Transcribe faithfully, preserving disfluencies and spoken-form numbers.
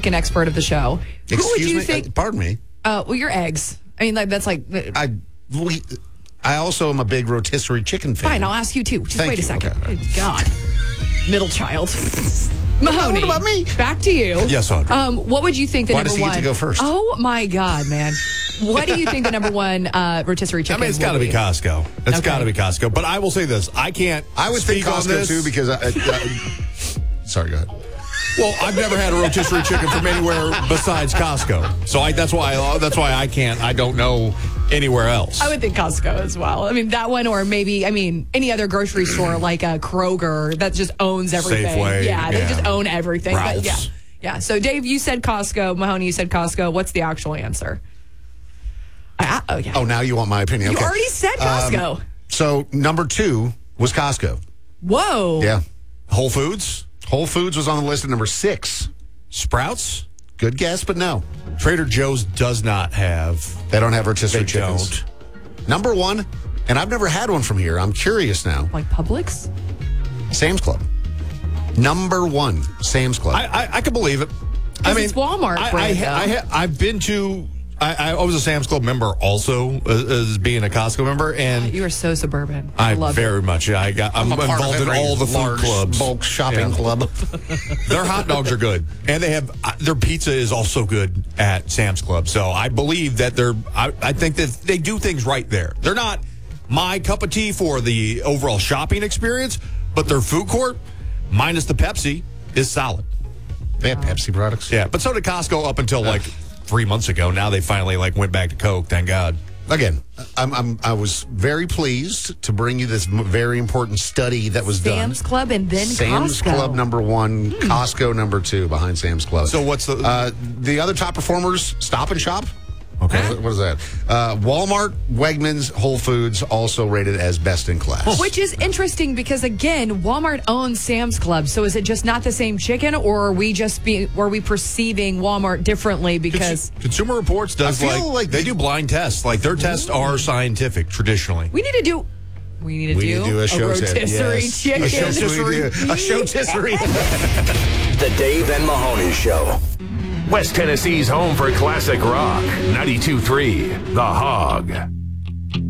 chicken expert of the show. Excuse Who would you me? think? Uh, pardon me. Uh, well, your eggs. I mean, like that's like. I we, I also am a big rotisserie chicken fan. Fine, I'll ask you too. Just Thank wait a you. second. Okay. Good God, middle child. Mahoney, What about me? Back to you. Yes, Audrey. Um, what would you think the Why number does he one? get to go first? Oh my God, man! What do you think the number one uh, rotisserie I chicken? mean, it's got to will be Costco. It's Okay. got to be Costco. But I will say this: I can't. I would think speak on Costco this. too because. I, I, sorry, go ahead. Well, I've never had a rotisserie chicken from anywhere besides Costco, so I, that's why I, that's why I can't. I don't know anywhere else. I would think Costco as well. I mean, that one, or maybe, I mean, any other grocery store like a Kroger that just owns everything. Safeway, yeah, they yeah. just own everything. But Ralph's. yeah, yeah. So, Dave, you said Costco. Mahoney, you said Costco. What's the actual answer? I, I, oh, yeah. Oh, now you want my opinion? You Okay. already said Costco. Um, so number two was Costco. Whoa. Yeah. Whole Foods, Whole Foods was on the list at number six. Sprouts, Good guess, but no. Trader Joe's does not have. They don't have rotisserie They chickens. don't. Number one, and I've never had one from here. I'm curious now. Like Publix? Sam's Club. Number one, Sam's Club. I I, I can believe it. I mean, it's Walmart I, brand, I, though. I, ha- I've been to. I, I was a Sam's Club member also, as, as being a Costco member, and You are so suburban. I, I love very it. much. I got. I'm, I'm a part involved of in every all the food large clubs. bulk shopping Yeah. club. Their hot dogs are good, and they have uh, their pizza is also good at Sam's Club. So I believe that they're. I, I think that they do things right there. They're not my cup of tea for the overall shopping experience, but their food court, minus the Pepsi, is solid. They have Pepsi products. Yeah, but so did Costco up until like three months ago. Now they finally like went back to Coke. Thank God. Again, I'm, I'm, I was very pleased to bring you this m- very important study that was Sam's done. Club and then Sam's Costco. Club number one, Costco number two behind Sam's Club. So what's the- uh, the other top performers? Stop and Shop. Okay. What, what is that? Uh, Walmart, Wegmans, Whole Foods also rated as best in class. Which is interesting because again, Walmart owns Sam's Club. So is it just not the same chicken, or are we just be were we perceiving Walmart differently because Consu- Consumer Reports does I feel like, like they they- do blind tests. Like their tests are scientific traditionally. we need to do we need to we do, need to do a show rotisserie yes. chicken. A show-tisserie. A show-tisserie. The Dave and Mahoney Show. West Tennessee's home for classic rock. ninety-two point three The Hog.